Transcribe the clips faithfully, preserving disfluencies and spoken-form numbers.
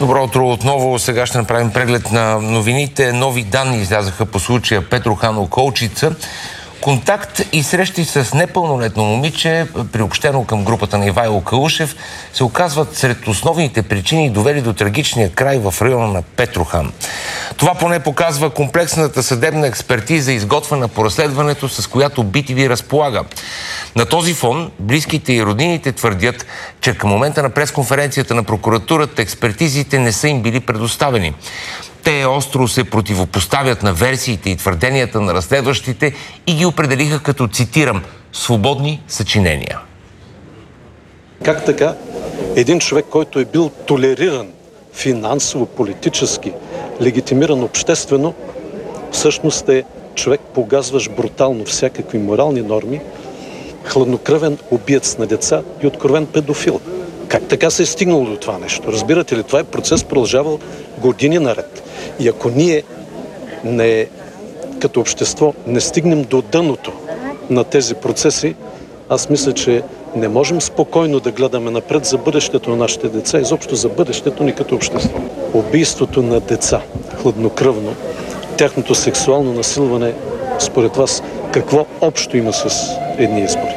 Добро утро отново. Сега ще направим преглед на новините. Нови данни излязаха по случая Петрохан Околчица. Контакт и срещи с непълнолетно момиче, приобщено към групата на Ивайло Калушев, се оказват сред основните причини, довели до трагичния край в района на Петрохан. Това поне показва комплексната съдебна експертиза, изготвена по разследването, с която би ти ви разполага. На този фон близките и роднините твърдят, че към момента на пресконференцията на прокуратурата експертизите не са им били предоставени. Те остро се противопоставят на версиите и твърденията на разследващите и ги определиха като, цитирам, свободни съчинения. Как така един човек, който е бил толериран финансово, политически, легитимиран обществено, всъщност е човек, погазващ брутално всякакви морални норми, хладнокръвен убиец на деца и откровен педофил? Как така се е стигнало до това нещо? Разбирате ли, това е процес, продължавал години наред. И ако ние не, като общество не стигнем до дъното на тези процеси, аз мисля, че не можем спокойно да гледаме напред за бъдещето на нашите деца, изобщо за бъдещето ни като общество. Убийството на деца, хладнокръвно, тяхното сексуално насилване, според вас, какво общо има с едни избори?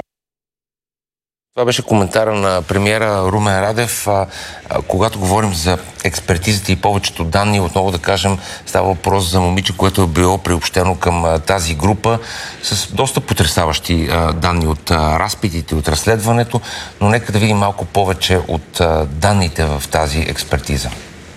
Това беше коментара на премиера Румен Радев. А, а, когато говорим за експертизата и повечето данни, отново да кажем, става въпрос за момиче, което е било приобщено към а, тази група с доста потресаващи а, данни от а, разпитите, от разследването, но нека да видим малко повече от а, данните в тази експертиза.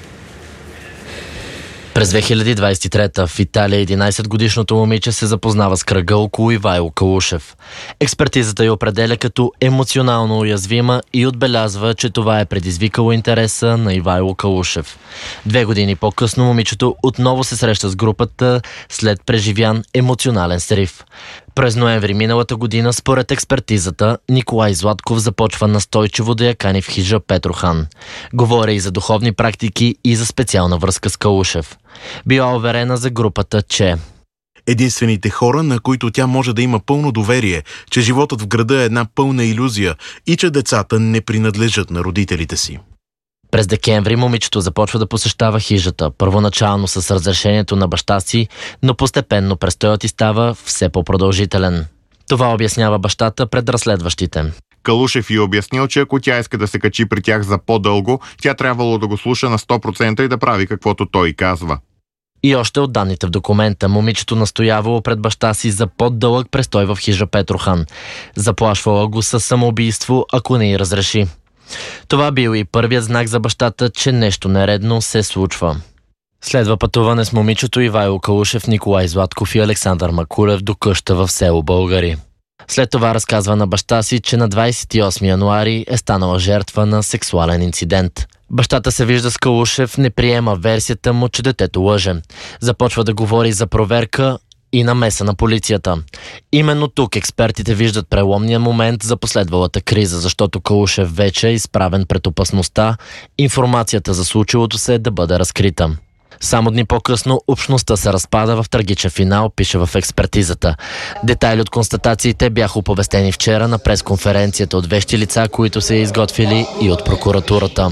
През две хиляди двадесет и трета в Италия единадесетгодишното момиче се запознава с кръга около Ивайло Калушев. Експертизата я определя като емоционално уязвима и отбелязва, че това е предизвикало интереса на Ивайло Калушев. Две години по-късно момичето отново се среща с групата след преживян емоционален срив. През ноември миналата година, според експертизата, Николай Златков започва настойчиво да я кани в хижа Петрохан. Говори и за духовни практики и за специална връзка с Калушев. Била уверена за групата, че единствените хора, на които тя може да има пълно доверие, че животът в града е една пълна илюзия и че децата не принадлежат на родителите си. През декември момичето започва да посещава хижата, първоначално с разрешението на баща си, но постепенно престоят й става все по-продължителен. Това обяснява бащата пред разследващите. Калушев й обяснил, че ако тя иска да се качи при тях за по-дълго, тя трябвало да го слуша на сто процента и да прави каквото той казва. И още от данните в документа, момичето настоявало пред баща си за по-дълъг престой в хижа Петрохан. Заплашвала го със самоубийство, ако не й разреши. Това бил и първият знак за бащата, че нещо нередно се случва. Следва пътуване с момичето Ивайло Калушев, Николай Златков и Александър Макулев до къща в село Българи. След това разказва на баща си, че на двадесет и осми януари е станала жертва на сексуален инцидент. Бащата се вижда с Калушев, не приема версията му, че детето лъже. Започва да говори за проверка и намеса на полицията. Именно тук експертите виждат преломния момент за последвалата криза, защото Калушев вече е изправен пред опасността информацията за случилото се да бъде разкрита. Само дни по-късно общността се разпада в трагичен финал, пише в експертизата. Детайли от констатациите бяха оповестени вчера на пресконференцията от вещи лица, които се изготвили и от прокуратурата.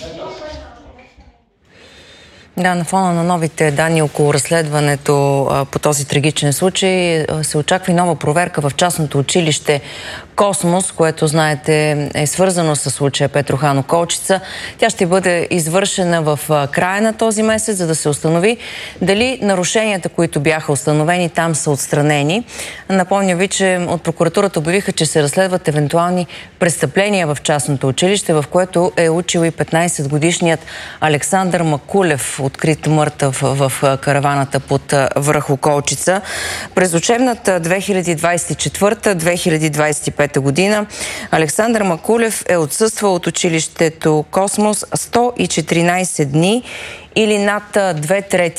Да, на фона на новите данни около разследването а, по този трагичен случай а, се очаква и нова проверка в частното училище Космос, което, знаете, е свързано с случая Петрохан Околчица. Тя ще бъде извършена в а, края на този месец, за да се установи дали нарушенията, които бяха установени там, са отстранени. Напомня ви, че от прокуратурата обявиха, че се разследват евентуални престъпления в частното училище, в което е учил и петнадесетгодишният Александър Макулев, открит мъртъв в караваната под връх Околчица. През учебната две хиляди двадесет и четвърта - две хиляди двадесет и пета година Александър Макулев е отсъствал от училището Космос сто и четиринадесет дни или над две трети